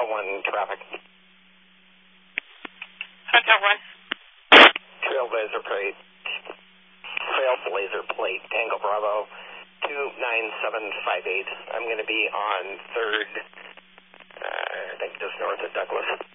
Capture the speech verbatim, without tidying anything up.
Hotel one traffic. Hotel one. Trailblazer plate. Trailblazer plate. Tango Bravo two nine seven five eight. I'm going to be on third, uh, I think just north of Douglas.